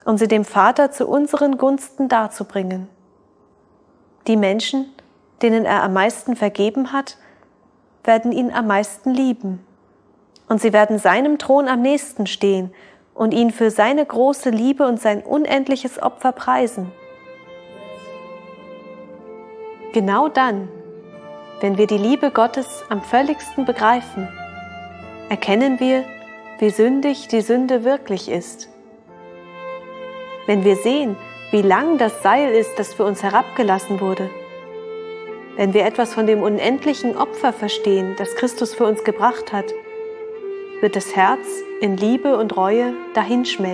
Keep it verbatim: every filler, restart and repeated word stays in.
um sie dem Vater zu unseren Gunsten darzubringen. Die Menschen, denen er am meisten vergeben hat, werden ihn am meisten lieben. Und sie werden seinem Thron am nächsten stehen und ihn für seine große Liebe und sein unendliches Opfer preisen. Genau dann, wenn wir die Liebe Gottes am völligsten begreifen, erkennen wir, wie sündig die Sünde wirklich ist. Wenn wir sehen, wie lang das Seil ist, das für uns herabgelassen wurde, wenn wir etwas von dem unendlichen Opfer verstehen, das Christus für uns gebracht hat, wird das Herz in Liebe und Reue dahinschmelzen.